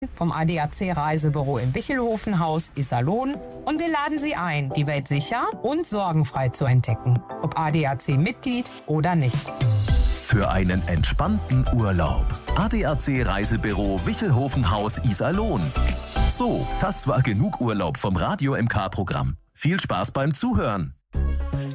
vom ADAC Reisebüro im Wichelhofenhaus Iserlohn und wir laden Sie ein, die Welt sicher und sorgenfrei zu entdecken, ob ADAC-Mitglied oder nicht. Für einen entspannten Urlaub. ADAC Reisebüro Wichelhofenhaus Iserlohn. So, das war genug Urlaub vom Radio MK-Programm. Viel Spaß beim Zuhören.